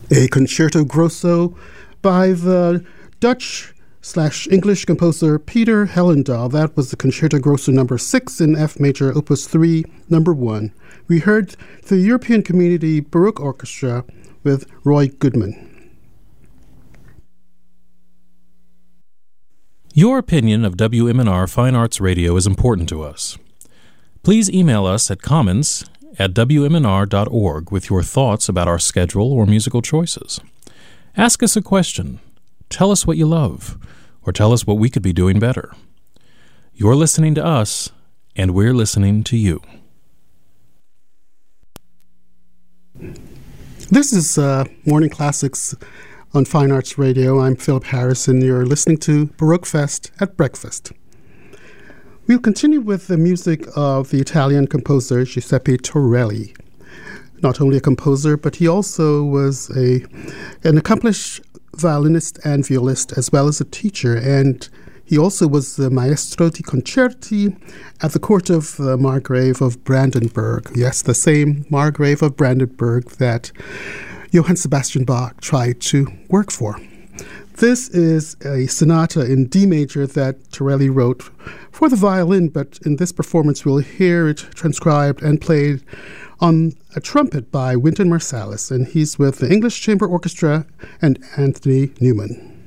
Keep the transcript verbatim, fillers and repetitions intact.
A concerto grosso by the Dutch slash English composer Peter Hellendaal. That was the concerto grosso number six in F major, opus three, number one. We heard the European Community Baroque Orchestra with Roy Goodman. Your opinion of W M N R Fine Arts Radio is important to us. Please email us at commons at w m n r dot org with your thoughts about our schedule or musical choices. Ask us a question, tell us what you love, or tell us what we could be doing better. You're listening to us, and we're listening to you. This is uh, Morning Classics on Fine Arts Radio. I'm Philip Harris, and you're listening to Baroque Fest at Breakfast. We'll continue with the music of the Italian composer Giuseppe Torelli. Not only a composer, but he also was a an accomplished violinist and violist, as well as a teacher, and he also was the maestro di concerti at the court of the Margrave of Brandenburg. Yes, the same Margrave of Brandenburg that Johann Sebastian Bach tried to work for. This is a sonata in D major that Torelli wrote for the violin, but in this performance we'll hear it transcribed and played on a trumpet by Wynton Marsalis, and he's with the English Chamber Orchestra and Anthony Newman.